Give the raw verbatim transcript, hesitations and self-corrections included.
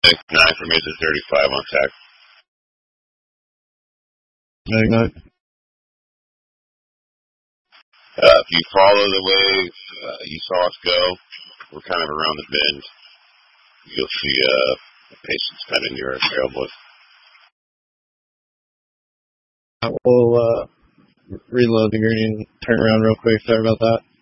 nine for me to thirty-five on tack. Mag nine. Uh, if you follow the wave uh, you saw us go, we're kind of around the bend. You'll see uh, patients kind of near our trailboys. We'll uh, reload the green and turn around real quick. Sorry about that.